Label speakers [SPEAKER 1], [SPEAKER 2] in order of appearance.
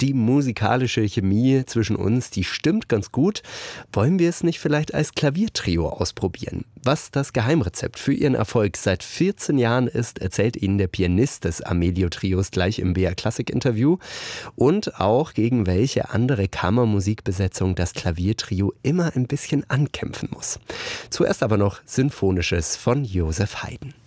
[SPEAKER 1] die musikalische Chemie zwischen uns, die stimmt ganz gut. Wollen wir es nicht vielleicht als Klaviertrio ausprobieren? Was das Geheimrezept für ihren Erfolg seit 14 Jahren ist, erzählt Ihnen der Pianist des Amelio-Trios gleich im BR Klassik-Interview. Und auch gegen welche andere Kammermusikbesetzung das Klaviertrio immer ein bisschen ankämpfen muss. Zuerst aber noch Sinfonisches von Joseph Haydn.